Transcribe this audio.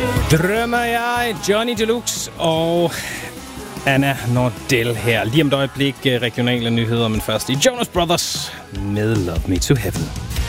Drømmer jeg, Johnny Deluxe og Anna Nordell her. Lige om et øjeblik regionale nyheder, men først i Jonas Brothers med Love Me to Heaven.